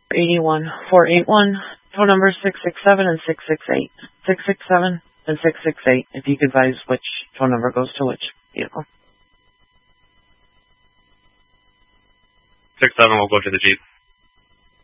81 481. Tow number 667 and 668. 667 and 668. If you could advise which tow number goes to which vehicle. 67 will go to the Jeep.